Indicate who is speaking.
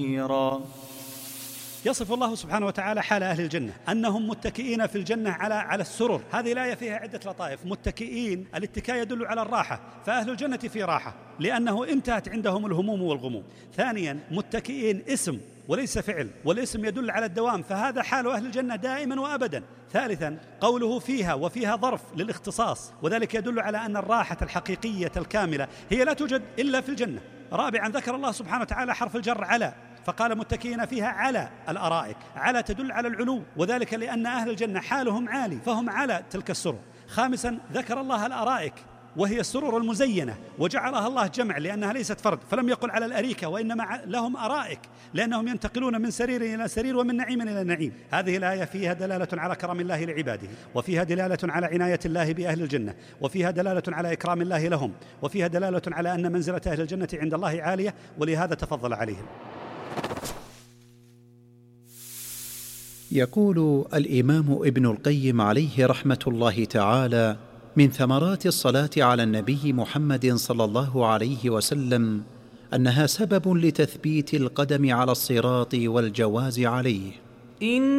Speaker 1: يصف الله سبحانه وتعالى حال أهل الجنة أنهم متكئين في الجنة على السرر. هذه الآية فيها عدة لطائف. متكئين، الاتكاء يدل على الراحة، فأهل الجنة في راحة لأنه انتهت عندهم الهموم والغموم. ثانيا، متكئين اسم وليس فعل، والاسم يدل على الدوام، فهذا حال أهل الجنة دائما وأبدا. ثالثا، قوله فيها، وفيها ظرف للاختصاص، وذلك يدل على أن الراحة الحقيقية الكاملة هي لا توجد إلا في الجنة. رابعا، ذكر الله سبحانه وتعالى حرف الجر على، فقال متكئين فيها على الأرائك. على تدل على العلو، وذلك لأن أهل الجنة حالهم عالي فهم على تلك السرر. خامسا، ذكر الله الأرائك وهي السرور المزينة، وجعلها الله جمع لأنها ليست فرد، فلم يقل على الأريكة، وإنما لهم أرائك لأنهم ينتقلون من سرير إلى سرير ومن نعيم إلى نعيم. هذه الآية فيها دلالة على كرم الله لعباده، وفيها دلالة على عناية الله بأهل الجنة، وفيها دلالة على إكرام الله لهم، وفيها دلالة على أن منزلة أهل الجنة عند الله عالية، ولهذا تفضل عليهم.
Speaker 2: يقول الإمام ابن القيم عليه رحمة الله تعالى: من ثمرات الصلاة على النبي محمد صلى الله عليه وسلم أنها سبب لتثبيت القدم على الصراط والجواز عليه.